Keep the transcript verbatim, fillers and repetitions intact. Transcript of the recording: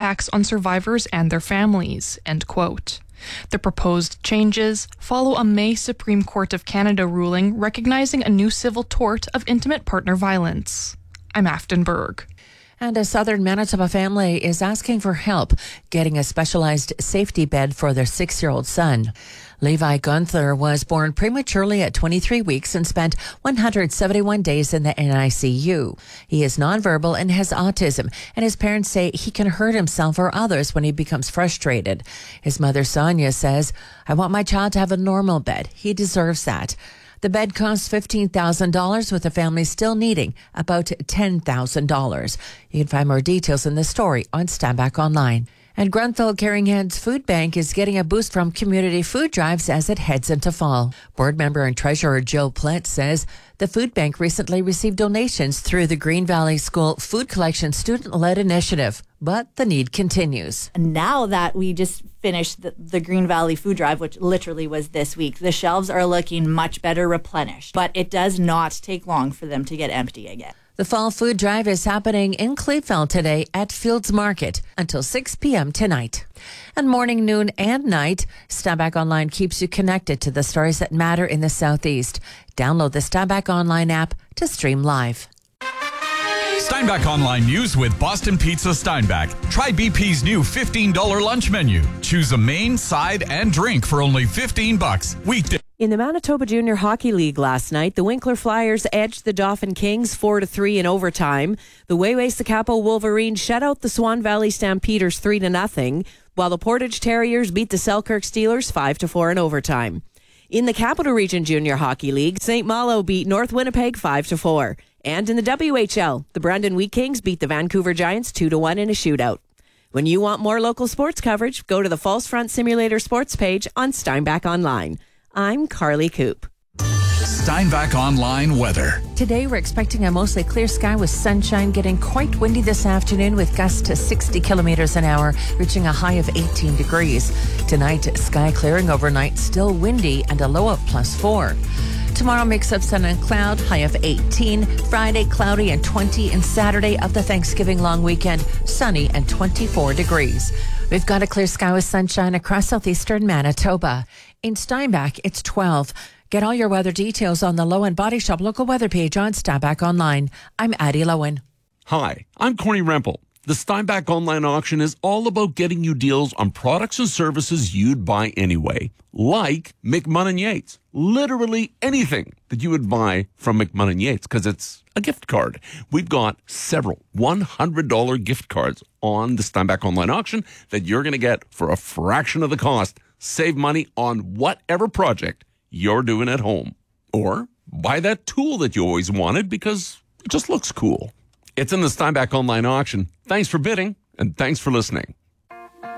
impacts on survivors and their families, end quote. The proposed changes follow a May Supreme Court of Canada ruling recognizing a new civil tort of intimate partner violence. I'm Afton Berg. And a southern Manitoba family is asking for help getting a specialized safety bed for their six-year-old son. Levi Gunther was born prematurely at twenty-three weeks and spent one hundred seventy-one days in the N I C U. He is nonverbal and has autism, and his parents say he can hurt himself or others when he becomes frustrated. His mother, Sonia, says, "I want my child to have a normal bed. He deserves that." The bed costs fifteen thousand dollars, with the family still needing about ten thousand dollars. You can find more details in this story on Steinbach Online. And Grunthal Caring Hands Food Bank is getting a boost from community food drives as it heads into fall. Board member and treasurer Jill Plett says the food bank recently received donations through the Green Valley School Food Collection student-led initiative, but the need continues. Now that we just finished the, the Green Valley Food Drive, which literally was this week, the shelves are looking much better replenished, but it does not take long for them to get empty again. The Fall Food Drive is happening in Cleveland today at Fields Market until six p.m. tonight. And morning, noon, and night, Steinbach Online keeps you connected to the stories that matter in the Southeast. Download the Steinbach Online app to stream live. Steinbach Online News with Boston Pizza Steinbach. Try B P's new fifteen dollars lunch menu. Choose a main, side, and drink for only fifteen bucks. Weekday. In the Manitoba Junior Hockey League last night, the Winkler Flyers edged the Dauphin Kings four to three in overtime. The Wayway-Sakapo Wolverines shut out the Swan Valley Stampeders three to nothing, while the Portage Terriers beat the Selkirk Steelers five to four in overtime. In the Capital Region Junior Hockey League, Saint Malo beat North Winnipeg five to four. And in the W H L, the Brandon Wheat Kings beat the Vancouver Giants two to one in a shootout. When you want more local sports coverage, go to the False Front Simulator sports page on Steinbach Online. I'm Carly Coop. Steinbach Online weather. Today, we're expecting a mostly clear sky with sunshine, getting quite windy this afternoon with gusts to sixty kilometers an hour, reaching a high of eighteen degrees. Tonight, sky clearing overnight, still windy and a low of plus four. Tomorrow, mix of sun and cloud, high of eighteen. Friday, cloudy and twenty. And Saturday of the Thanksgiving long weekend, sunny and twenty-four degrees. We've got a clear sky with sunshine across southeastern Manitoba. In Steinbach, it's twelve. Get all your weather details on the Lowen Body Shop local weather page on Steinbach Online. I'm Addie Lowen. Hi, I'm Corny Rempel. The Steinbach Online Auction is all about getting you deals on products and services you'd buy anyway, like McMunn Yates. Literally anything that you would buy from McMunn Yates, because it's a gift card. We've got several one hundred dollars gift cards on the Steinbach Online Auction that you're going to get for a fraction of the cost. Save money on whatever project you're doing at home. Or buy that tool that you always wanted because it just looks cool. It's in the Steinbach Online Auction. Thanks for bidding, and thanks for listening.